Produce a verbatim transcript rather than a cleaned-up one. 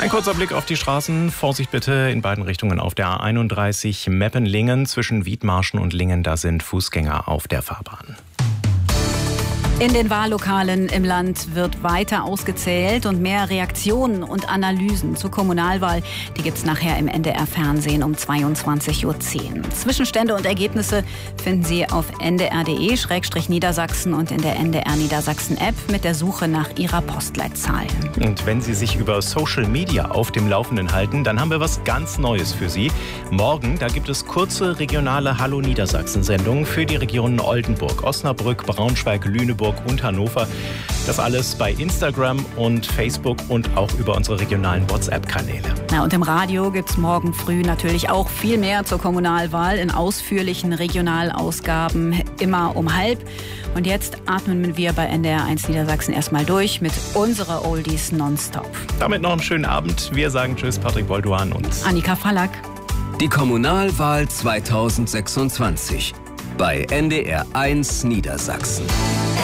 Ein kurzer Blick auf die Straßen. Vorsicht bitte in beiden Richtungen auf der A einunddreißig Meppen-Lingen. Zwischen Wiedmarschen und Lingen, da sind Fußgänger auf der Fahrbahn. In den Wahllokalen im Land wird weiter ausgezählt und mehr Reaktionen und Analysen zur Kommunalwahl, die gibt's nachher im N D R-Fernsehen um zweiundzwanzig Uhr zehn. Zwischenstände und Ergebnisse finden Sie auf n d r punkt d e Schrägstrich Niedersachsen und in der N D R Niedersachsen-App mit der Suche nach Ihrer Postleitzahl. Und wenn Sie sich über Social Media auf dem Laufenden halten, dann haben wir was ganz Neues für Sie. Morgen, da gibt es kurze regionale Hallo Niedersachsen-Sendungen für die Regionen Oldenburg, Osnabrück, Braunschweig, Lüneburg und Hannover. Das alles bei Instagram und Facebook und auch über unsere regionalen WhatsApp-Kanäle. Ja, und im Radio gibt es morgen früh natürlich auch viel mehr zur Kommunalwahl in ausführlichen Regionalausgaben, immer um halb. Und jetzt atmen wir bei N D R eins Niedersachsen erstmal durch mit unserer Oldies Nonstop. Damit noch einen schönen Abend. Wir sagen Tschüss, Patrick Bolduan und Annika Fallack. Die Kommunalwahl zweitausendsechsundzwanzig bei N D R eins Niedersachsen.